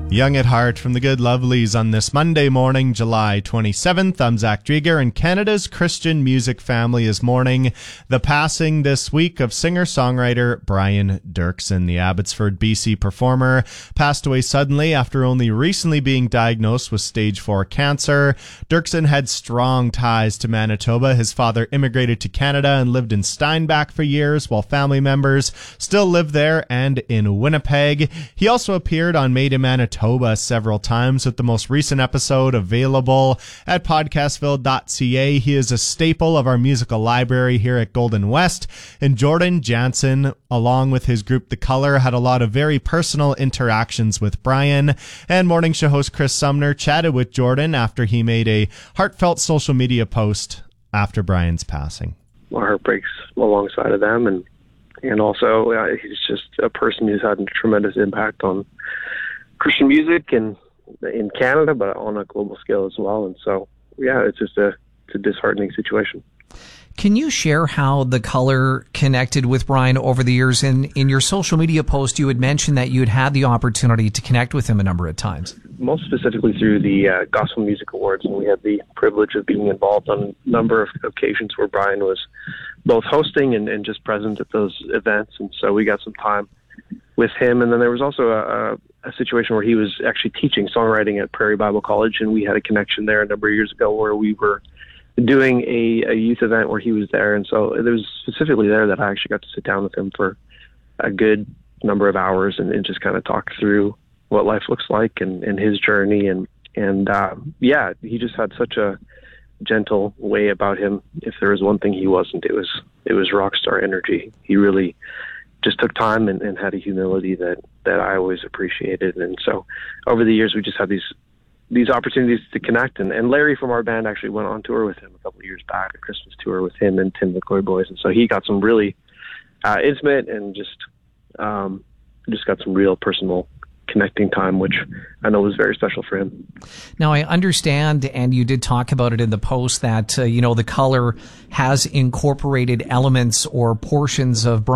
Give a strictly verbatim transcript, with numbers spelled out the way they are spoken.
Young at Heart from the Good Lovelies on this Monday morning, July twenty-seventh. I'm Zach Drieger, and Canada's Christian music family is mourning the passing this week of singer-songwriter Brian Doerksen. The Abbotsford, B C performer passed away suddenly after only recently being diagnosed with stage four cancer. Doerksen had strong ties to Manitoba. His father immigrated to Canada and lived in Steinbach for years, while family members still live there and in Winnipeg. He also appeared on Made in Manitoba several times, with the most recent episode available at podcastville dot c a. He is a staple of our musical library here at Golden West, and Jordan Jansen, along with his group The Color, had a lot of very personal interactions with Brian. And morning show host Chris Sumner chatted with Jordan after he made a heartfelt social media post after Brian's passing. My heart breaks alongside of them, and and also uh, he's just a person who's had a tremendous impact on Christian music and in Canada, but on a global scale as well. And so, yeah, it's just a, it's a disheartening situation. Can you share how The Color connected with Brian over the years? In, in your social media post, you had mentioned that you had had the opportunity to connect with him a number of times. Most specifically through the uh, Gospel Music Awards, and we had the privilege of being involved on a number of occasions where Brian was both hosting and, and just present at those events. And so we got some time with him. And then there was also a, a a situation where he was actually teaching songwriting at Prairie Bible College, and we had a connection there a number of years ago where we were doing a, a youth event where he was there. And so it was specifically there that I actually got to sit down with him for a good number of hours and, and just kind of talk through what life looks like and, and his journey. And, and uh, yeah, he just had such a gentle way about him. If there was one thing he wasn't, it was, it was rock star energy. He really just took time and, and had a humility that, that I always appreciated. And so over the years, we just had these these opportunities to connect. And, and Larry from our band actually went on tour with him a couple of years back, a Christmas tour with him and Tim the Glory Boys. And so he got some really uh, intimate and just um, just got some real personal connecting time, which I know was very special for him. Now, I understand, and you did talk about it in the post, that, uh, you know, The Color has incorporated elements or portions of Brian